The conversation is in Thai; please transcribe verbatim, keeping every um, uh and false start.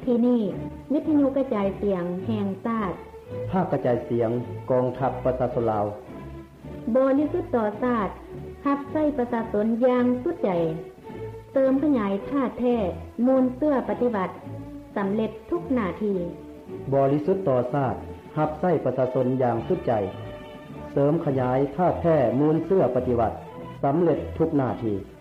ที่นี่วิทยุกระจายเสียงแห่งชาติภาคกระจายเสียงกองทัพประชาชนลาวบริสุทธิ์ต่อชาติรับใช้ประชาชนอย่างสุดใจเติมขยายท่าแท้มูลเสื้อปฏิบัติสำเร็จทุกหน้าที่บริสุทธิ์ต่อชาติรับใช้ประชาชนอย่างสุดใจเสริมขยายท่าแท้มูลเสื้อปฏิบัติสำเร็จทุกหน้าที่